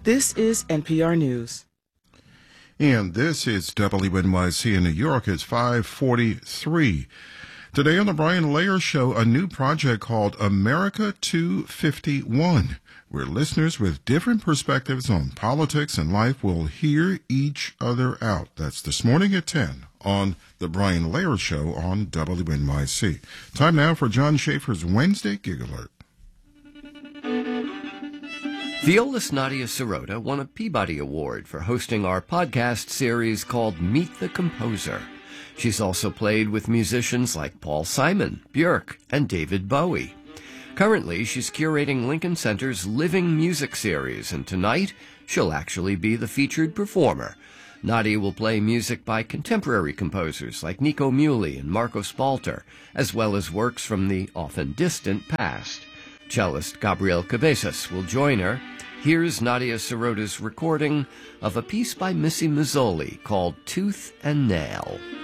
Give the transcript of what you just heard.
This is NPR News. And this is WNYC in New York. It's 5:43. Today on the Brian Lair Show, a new project called America 251, where listeners with different perspectives on politics and life will hear each other out. That's this morning at 10 on the Brian Lair Show on WNYC. Time now for John Schaefer's Wednesday Gig Alert. Violist Nadia Sirota won a Peabody Award for hosting our podcast series called Meet the Composer. She's also played with musicians like Paul Simon, Björk, and David Bowie. Currently, she's curating Lincoln Center's Living Music series, and tonight she'll actually be the featured performer. Nadia will play music by contemporary composers like Nico Muhly and Marco Spalter, as well as works from the often distant past. Cellist Gabriel Cabezas will join her. Here's Nadia Sirota's recording of a piece by Missy Mazzoli called Tooth and Nail.